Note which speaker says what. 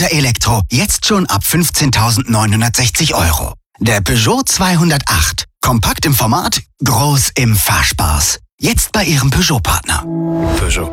Speaker 1: oder Elektro, jetzt schon ab 15.960 €. Der Peugeot 208. Kompakt im Format, groß im Fahrspaß. Jetzt bei Ihrem Peugeot-Partner.
Speaker 2: Peugeot.